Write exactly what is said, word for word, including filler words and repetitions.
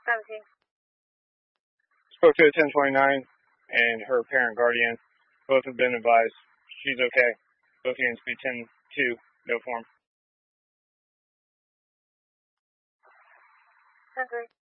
seventeen. Spoke to a ten twenty-nine and her parent guardian. Both have been advised she's okay. Both units be ten two, no form. ten three.